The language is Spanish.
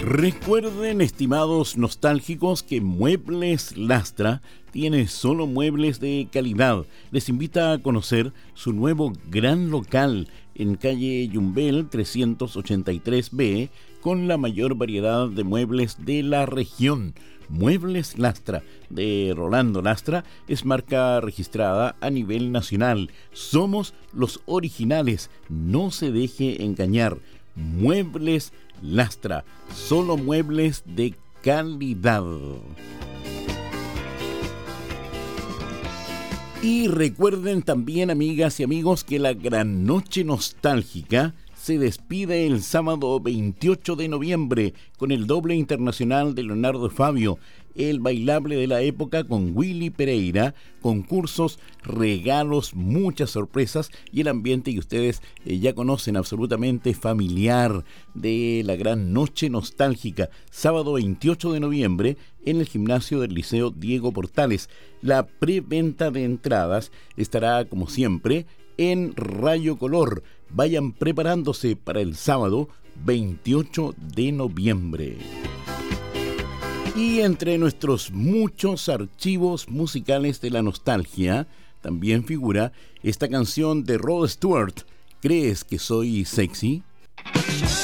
Recuerden, estimados nostálgicos, que Muebles Lastra tiene solo muebles de calidad. Les invita a conocer su nuevo gran local en calle Yumbel 383B, con la mayor variedad de muebles de la región. Muebles Lastra, de Rolando Lastra, es marca registrada a nivel nacional. Somos los originales, no se deje engañar. Muebles Lastra, solo muebles de calidad. Y recuerden también, amigas y amigos, que la gran noche nostálgica se despide el sábado 28 de noviembre con el doble internacional de Leonardo Fabio, el bailable de la época con Willy Pereira, concursos, regalos, muchas sorpresas y el ambiente que ustedes ya conocen, absolutamente familiar, de la gran noche nostálgica, sábado 28 de noviembre en el gimnasio del Liceo Diego Portales. La preventa de entradas estará, como siempre, en Rayo Color. Vayan preparándose para el sábado 28 de noviembre. Y entre nuestros muchos archivos musicales de la nostalgia, también figura esta canción de Rod Stewart, ¿Crees que soy sexy?